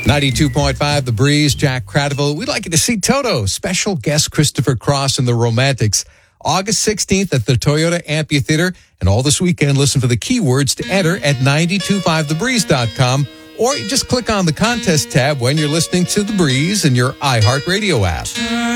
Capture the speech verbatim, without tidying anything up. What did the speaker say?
ninety-two point five The Breeze, Jack Cradaville. We'd like you to see Toto, special guest Christopher Cross and the Romantics, August sixteenth at the Toyota Amphitheater. And all this weekend, listen for the keywords to enter at nine two five the breeze dot com, or you just click on the contest tab when you're listening to The Breeze in your iHeartRadio app.